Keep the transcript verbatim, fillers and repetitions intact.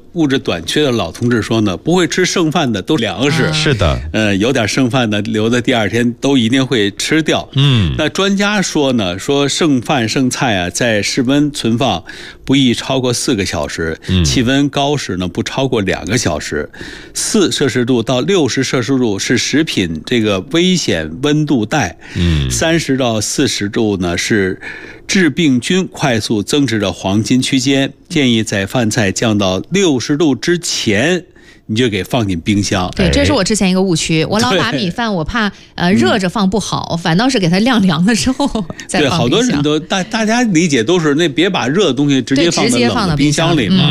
物质短缺的老同志说呢，不会吃剩饭的都粮食。 是的， 呃，有点剩饭的留在第二天都一定会吃掉。 嗯， 那专家说呢，说剩饭剩菜啊，在室温存放不宜超过四个小时， 嗯、 气温高时呢不超过两个小时。四摄氏度到六十摄氏度是食品这个危险温度带。 嗯， 三十到四十度呢是致病菌快速增殖的黄金区间，建议在饭菜降到六十度之前，你就给放进冰箱。 对，这是我之前一个误区，我老把米饭我怕呃热着放不好，反倒是给它晾凉了之后再放冰箱。 对，好多人都大大家理解都是那别把热的东西直接放到冷的冰箱里嘛。